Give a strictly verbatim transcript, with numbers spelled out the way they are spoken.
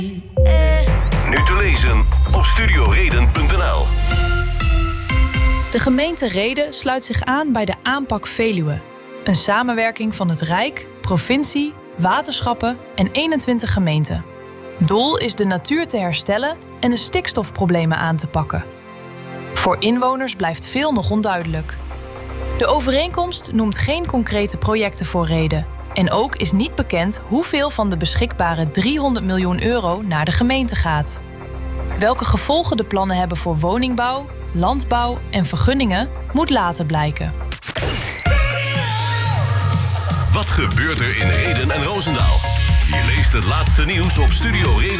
Nu te lezen op studioreden punt n l. De gemeente Rheden sluit zich aan bij de Aanpak Veluwe. Een samenwerking van het Rijk, provincie, waterschappen en eenentwintig gemeenten. Doel is de natuur te herstellen en de stikstofproblemen aan te pakken. Voor inwoners blijft veel nog onduidelijk. De overeenkomst noemt geen concrete projecten voor Rheden. En ook is niet bekend hoeveel van de beschikbare driehonderd miljoen euro naar de gemeente gaat. Welke gevolgen de plannen hebben voor woningbouw, landbouw en vergunningen moet later blijken. Wat gebeurt er in Rheden en Roosendaal? Je leest het laatste nieuws op Studio Reden.